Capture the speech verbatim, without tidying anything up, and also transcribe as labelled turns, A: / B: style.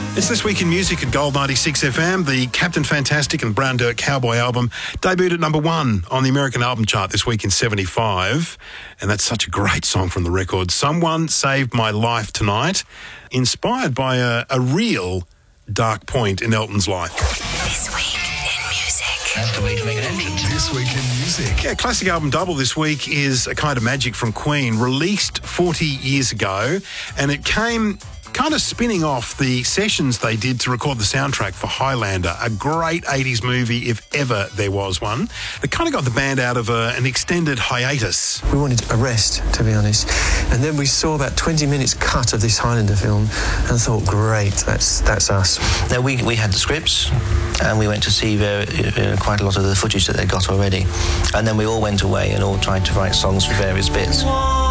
A: It's This Week in Music at Gold ninety-six F M. The Captain Fantastic and Brown Dirt Cowboy album debuted at number one on the American album chart this week in seventy-five. And that's such a great song from the record. Someone Saved My Life Tonight, inspired by a, a real dark point in Elton's life.
B: This Week in Music.
C: That's the way to make an entrance.
D: This Week in Music.
A: Yeah, classic album double this week is A Kind of Magic from Queen, released forty years ago, and it came kind of spinning off the sessions they did to record the soundtrack for Highlander, a great eighties movie if ever there was one. They kind of got the band out of a, an extended hiatus.
E: We wanted a rest, to be honest. And then we saw about twenty minutes cut of this Highlander film and thought, great, that's that's us.
C: Now, we, we had the scripts and we went to see very, uh, quite a lot of the footage that they got already. And then we all went away and all tried to write songs for various bits.